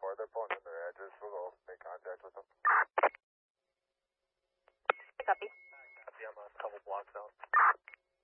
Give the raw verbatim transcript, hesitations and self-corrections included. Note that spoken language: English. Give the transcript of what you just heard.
four, they're pulling in their address. We'll go make contact with them. Copy. Copy, I'm a couple blocks out.